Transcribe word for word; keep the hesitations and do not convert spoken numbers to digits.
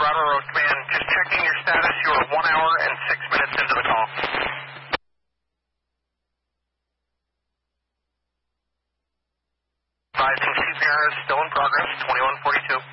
Colorado Road Command. Just checking your status. You are one hour and six minutes into the call. Advising C P R is still in progress, twenty-one forty-two.